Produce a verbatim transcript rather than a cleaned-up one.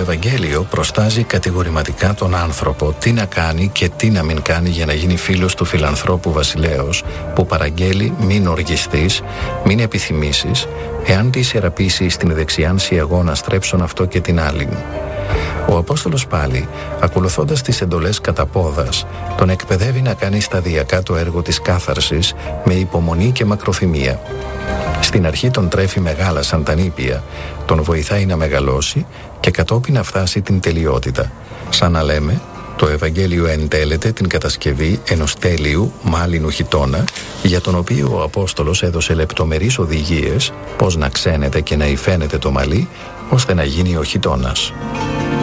Ευαγγέλιο προστάζει κατηγορηματικά τον άνθρωπο τι να κάνει και τι να μην κάνει για να γίνει φίλος του φιλανθρώπου βασιλέως, που παραγγέλει μην οργιστείς, μην επιθυμήσεις, εάν τη ιεραπήσει στην δεξιάν αγώνα στρέψον αυτό και την άλλη. Ο Απόστολος πάλι, ακολουθώντας τις εντολές κατά πόδας, τον εκπαιδεύει να κάνει σταδιακά το έργο της κάθαρσης με υπομονή και μακροθυμία. Στην αρχή τον τρέφει μεγάλα σαν τα νήπια, τον βοηθάει να μεγαλώσει και κατόπιν να φτάσει την τελειότητα. Σαν να λέμε, το Ευαγγέλιο εντέλεται την κατασκευή ενός τέλειου μάλινου χιτώνα, για τον οποίο ο Απόστολος έδωσε λεπτομερείς οδηγίες πώς να ξένεται και να υφαίνεται το μαλλί, ώστε να γίνει ο χιτώνας.